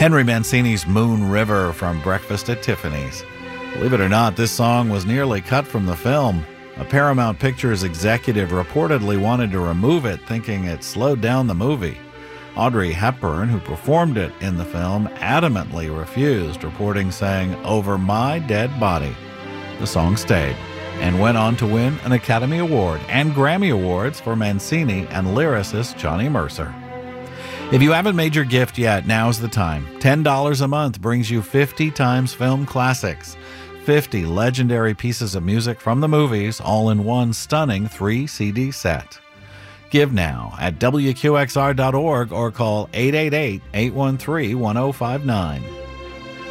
Henry Mancini's Moon River from Breakfast at Tiffany's. Believe it or not, this song was nearly cut from the film. A Paramount Pictures executive reportedly wanted to remove it, thinking it slowed down the movie. Audrey Hepburn, who performed it in the film, adamantly refused, reporting saying, "Over my dead body." The song stayed and went on to win an Academy Award and Grammy Awards for Mancini and lyricist Johnny Mercer. If you haven't made your gift yet, now's the time. $10 a month brings you 50 times film classics. 50 legendary pieces of music from the movies, all in one stunning 3-CD set. Give now at WQXR.org or call 888-813-1059.